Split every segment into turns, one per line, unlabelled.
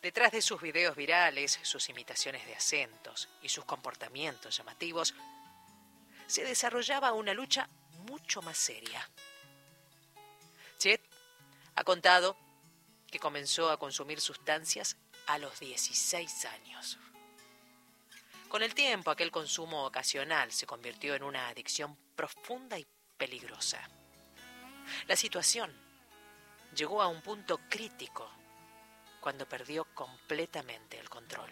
Detrás de sus videos virales, sus imitaciones de acentos y sus comportamientos llamativos, se desarrollaba una lucha mucho más seria. Chet ha contado que comenzó a consumir sustancias a los 16 años. Con el tiempo, aquel consumo ocasional se convirtió en una adicción profunda y peligrosa. La situación llegó a un punto crítico cuando perdió completamente el control.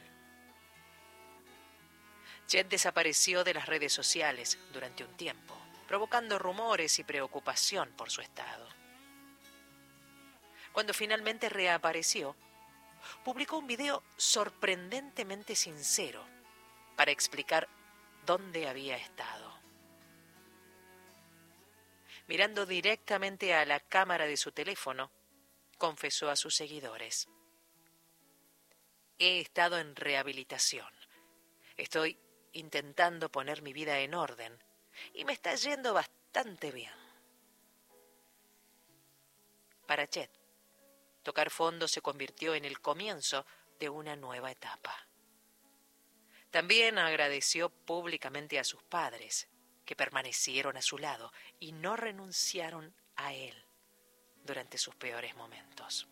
Chet desapareció de las redes sociales durante un tiempo, provocando rumores y preocupación por su estado. Cuando finalmente reapareció, publicó un video sorprendentemente sincero para explicar dónde había estado. Mirando directamente a la cámara de su teléfono, confesó a sus seguidores: he estado en rehabilitación. Estoy intentando poner mi vida en orden y me está yendo bastante bien. Para Chet, tocar fondo se convirtió en el comienzo de una nueva etapa. También agradeció públicamente a sus padres, que permanecieron a su lado y no renunciaron a él durante sus peores momentos.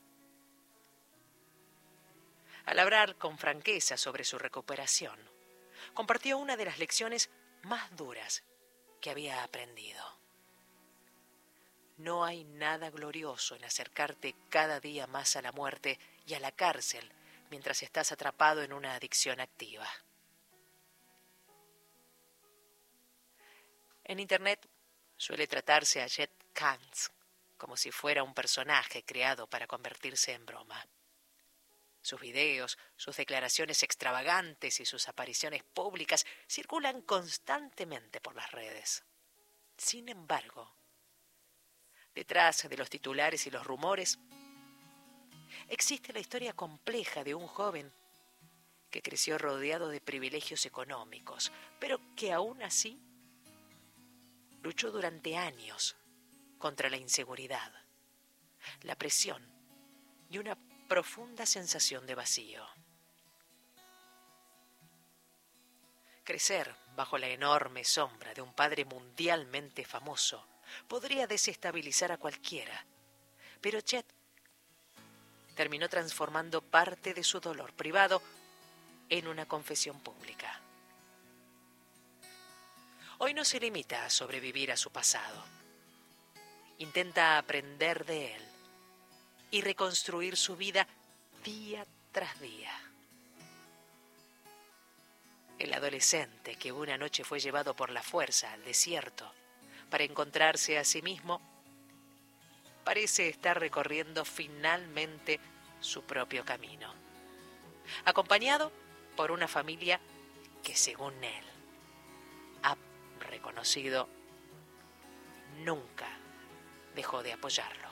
Al hablar con franqueza sobre su recuperación, compartió una de las lecciones más duras que había aprendido. No hay nada glorioso en acercarte cada día más a la muerte y a la cárcel mientras estás atrapado en una adicción activa. En Internet suele tratarse a Chet Kantz como si fuera un personaje creado para convertirse en broma. Sus videos, sus declaraciones extravagantes y sus apariciones públicas circulan constantemente por las redes. Sin embargo, detrás de los titulares y los rumores, existe la historia compleja de un joven que creció rodeado de privilegios económicos, pero que aún así luchó durante años contra la inseguridad, la presión y una profunda sensación de vacío. Crecer bajo la enorme sombra de un padre mundialmente famoso podría desestabilizar a cualquiera, pero Chet terminó transformando parte de su dolor privado en una confesión pública. Hoy no se limita a sobrevivir a su pasado. Intenta aprender de él y reconstruir su vida día tras día. El adolescente que una noche fue llevado por la fuerza al desierto para encontrarse a sí mismo, parece estar recorriendo finalmente su propio camino, acompañado por una familia que, según él, ha reconocido, nunca dejó de apoyarlo.